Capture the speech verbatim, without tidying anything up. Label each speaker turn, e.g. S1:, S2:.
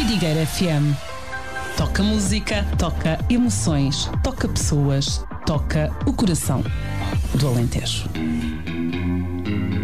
S1: Vidigueira F M. Toca música, toca emoções, toca pessoas, toca o coração do Alentejo.